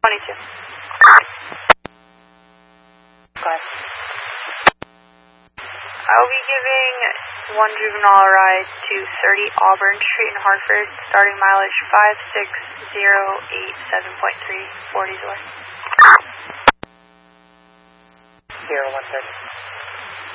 22. Go ahead. I'll be giving one juvenile a ride to 30 Auburn Street in Hartford, starting mileage 56087.3, 40's away. 0130.